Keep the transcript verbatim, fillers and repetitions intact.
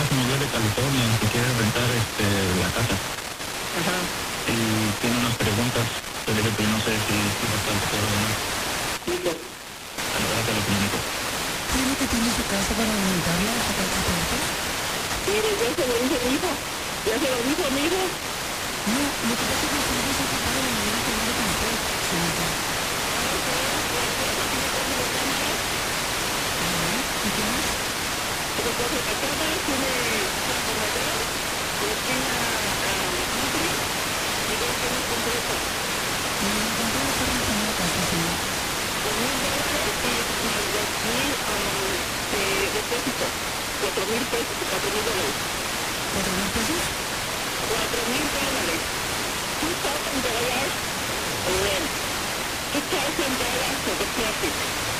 se movió de California y quiere rentar este, la casa. Ajá. Y tiene unas preguntas. Yo le dije, pero no sé si si va a estar de acuerdo o no. Listo. A la verdad te lo comunico. ¿Tiene que tener su casa para aumentarla o sacar su puerta? Mire, ya se lo dijo mi hijo. Ya se lo dijo mi hijo. No, lo que pasa es que usted es ocupado de manera que no lo compré, señorita. Ajá. ¿Y qué más? Pero cuando la cámara tiene transformador, cocina amplia y dos zonas completas. No, ¿cuánto va a estar rentando la casa, señor? Con mil dólares y más dos mil de depósito. Cuatro mil pesos, cuatro mil dólares. ¿Cuatro mil pesos? Cuatro mil dólares. Two thousand dollars rent. Two thousand dollars for the deposit.